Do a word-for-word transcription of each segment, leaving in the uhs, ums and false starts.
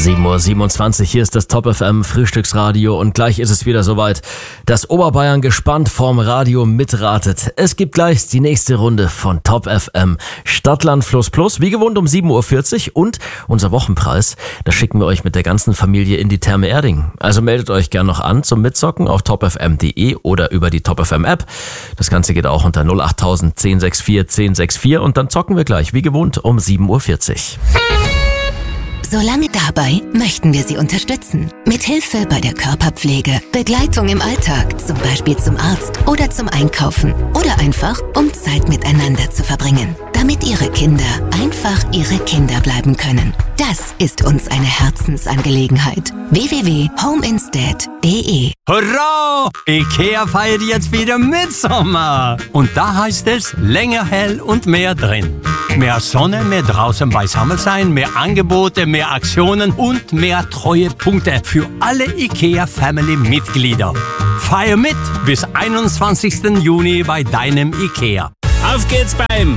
sieben Uhr siebenundzwanzig, hier ist das Top F M Frühstücksradio und gleich ist es wieder soweit, dass Oberbayern gespannt vorm Radio mitratet. Es gibt gleich die nächste Runde von Top F M Stadtland Fluss Plus, wie gewohnt um sieben Uhr vierzig und unser Wochenpreis, das schicken wir euch mit der ganzen Familie in die Therme Erding. Also meldet euch gern noch an zum Mitzocken auf top f m punkt de oder über die Top F M App. Das Ganze geht auch unter null acht tausend, zehn sechs vier, zehn sechs vier und dann zocken wir gleich, wie gewohnt, um sieben Uhr vierzig. Solange dabei möchten wir Sie unterstützen. Mit Hilfe bei der Körperpflege, Begleitung im Alltag, zum Beispiel zum Arzt oder zum Einkaufen oder einfach, um Zeit miteinander zu verbringen. Damit Ihre Kinder einfach Ihre Kinder bleiben können. Das ist uns eine Herzensangelegenheit. w w w punkt home instead punkt de Hurra! IKEA feiert jetzt wieder Mitsommer. Und da heißt es länger hell und mehr drin. Mehr Sonne, mehr draußen beisammen sein, mehr Angebote, mehr Aktionen und mehr Treuepunkte für alle IKEA-Family-Mitglieder. Feier mit bis einundzwanzigsten Juni bei deinem IKEA. Auf geht's beim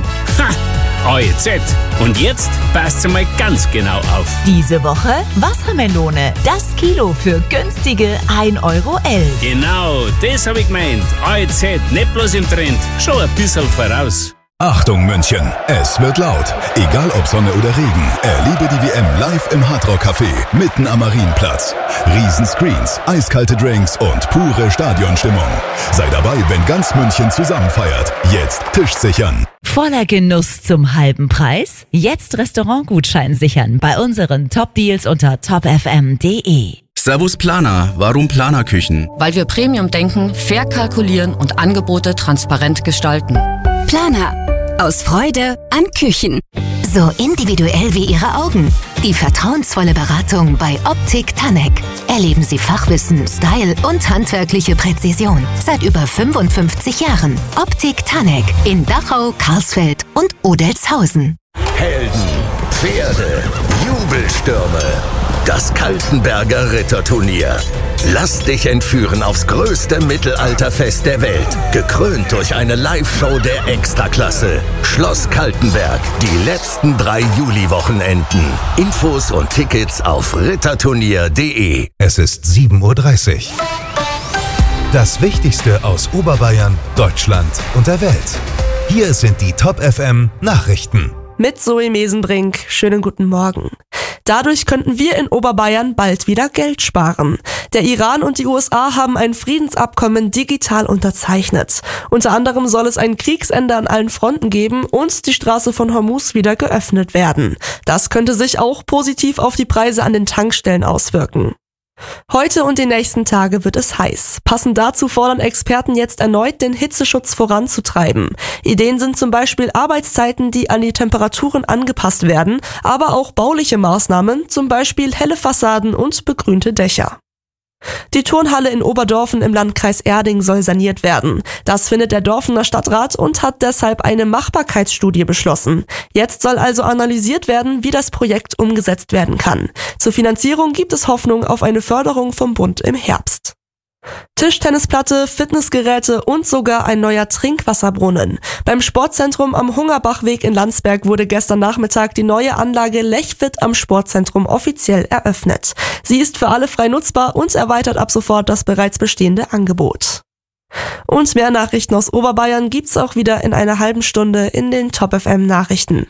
ha, O E Z. Und jetzt passt mal ganz genau auf. Diese Woche Wassermelone. Das Kilo für günstige ein Euro elf. Genau, das hab ich gemeint. O E Z, nicht bloß im Trend, schon ein bisschen voraus. Achtung München, es wird laut. Egal ob Sonne oder Regen, erlebe die W M live im Hard Rock Café mitten am Marienplatz. Riesenscreens, eiskalte Drinks und pure Stadionstimmung. Sei dabei, wenn ganz München zusammen feiert. Jetzt Tisch sichern. Voller Genuss zum halben Preis? Jetzt Restaurantgutschein sichern bei unseren Top-Deals unter top f m punkt de. Servus Planer, warum Planerküchen? Weil wir Premium denken, fair kalkulieren und Angebote transparent gestalten. Planer. Aus Freude an Küchen. So individuell wie Ihre Augen. Die vertrauensvolle Beratung bei Optik Tanek. Erleben Sie Fachwissen, Style und handwerkliche Präzision. Seit über fünfundfünfzig Jahren. Optik Tanek in Dachau, Karlsfeld und Odelshausen. Helden, Pferde, Jubelstürme. Das Kaltenberger Ritterturnier. Lass dich entführen aufs größte Mittelalterfest der Welt. Gekrönt durch eine Live-Show der Extraklasse. Schloss Kaltenberg. Die letzten drei Juli-Wochenenden. Infos und Tickets auf ritterturnier punkt de. Es ist sieben Uhr dreißig. Das Wichtigste aus Oberbayern, Deutschland und der Welt. Hier sind die Top F M Nachrichten. Mit Zoe Mesenbrink. Schönen guten Morgen. Dadurch könnten wir in Oberbayern bald wieder Geld sparen. Der Iran und die U S A haben ein Friedensabkommen digital unterzeichnet. Unter anderem soll es ein Kriegsende an allen Fronten geben und die Straße von Hormuz wieder geöffnet werden. Das könnte sich auch positiv auf die Preise an den Tankstellen auswirken. Heute und die nächsten Tage wird es heiß. Passend dazu fordern Experten jetzt erneut, den Hitzeschutz voranzutreiben. Ideen sind zum Beispiel Arbeitszeiten, die an die Temperaturen angepasst werden, aber auch bauliche Maßnahmen, zum Beispiel helle Fassaden und begrünte Dächer. Die Turnhalle in Oberdorfen im Landkreis Erding soll saniert werden. Das findet der Dorfener Stadtrat und hat deshalb eine Machbarkeitsstudie beschlossen. Jetzt soll also analysiert werden, wie das Projekt umgesetzt werden kann. Zur Finanzierung gibt es Hoffnung auf eine Förderung vom Bund im Herbst. Tischtennisplatte, Fitnessgeräte und sogar ein neuer Trinkwasserbrunnen. Beim Sportzentrum am Hungerbachweg in Landsberg wurde gestern Nachmittag die neue Anlage Lechfit am Sportzentrum offiziell eröffnet. Sie ist für alle frei nutzbar und erweitert ab sofort das bereits bestehende Angebot. Und mehr Nachrichten aus Oberbayern gibt's auch wieder in einer halben Stunde in den Top F M Nachrichten.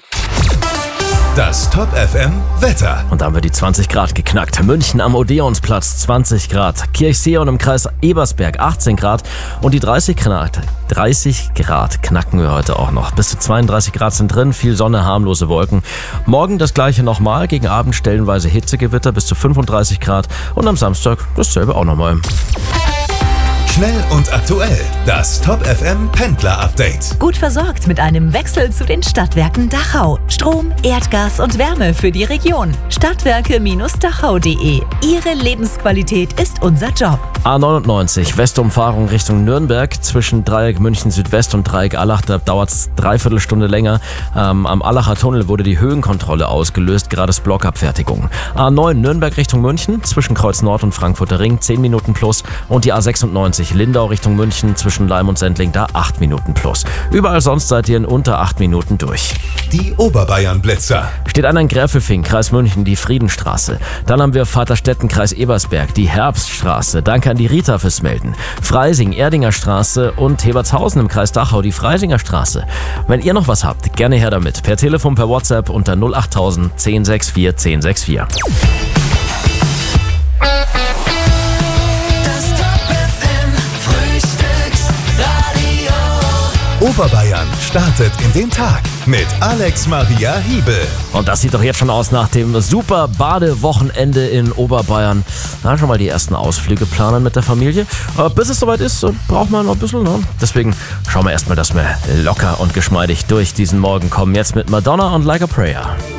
Das Top F M Wetter. Und da haben wir die zwanzig Grad geknackt. München am Odeonsplatz zwanzig Grad. Kirchseeon im Kreis Ebersberg achtzehn Grad. Und die dreißig Grad, dreißig Grad knacken wir heute auch noch. Bis zu zweiunddreißig Grad sind drin, viel Sonne, harmlose Wolken. Morgen das gleiche nochmal, gegen Abend stellenweise Hitzegewitter bis zu fünfunddreißig Grad. Und am Samstag dasselbe auch nochmal. Schnell und aktuell. Das Top F M Pendler Update. Gut versorgt mit einem Wechsel zu den Stadtwerken Dachau. Strom, Erdgas und Wärme für die Region. Stadtwerke Dachau punkt de. Ihre Lebensqualität ist unser Job. A neunundneunzig, Westumfahrung Richtung Nürnberg zwischen Dreieck München Südwest und Dreieck Allach. Da dauert es dreiviertel Stunde länger. Ähm, am Allacher Tunnel wurde die Höhenkontrolle ausgelöst, gerade ist Blockabfertigung. A neun Nürnberg Richtung München zwischen Kreuz Nord und Frankfurter Ring zehn Minuten plus und die A sechsundneunzig dreißig. Lindau Richtung München zwischen Leim und Sendling, da acht Minuten plus. Überall sonst seid ihr in unter acht Minuten durch. Die Oberbayern-Blitzer. Steht an in Gräfelfing, Kreis München, die Friedenstraße. Dann haben wir Vaterstetten, Kreis Ebersberg, die Herbststraße. Danke an die Rita fürs Melden. Freising, Erdinger Straße und Hebertshausen im Kreis Dachau, die Freisinger Straße. Wenn ihr noch was habt, gerne her damit. Per Telefon, per WhatsApp unter null acht null null eins null sechs vier eins null sechs vier. Oberbayern startet in den Tag mit Alex Maria Hiebel. Und das sieht doch jetzt schon aus nach dem super Badewochenende in Oberbayern. Na, schon mal die ersten Ausflüge planen mit der Familie. Aber bis es soweit ist, braucht man noch ein bisschen. Ne? Deswegen schauen wir erstmal, dass wir locker und geschmeidig durch diesen Morgen kommen. Jetzt mit Madonna und Like a Prayer.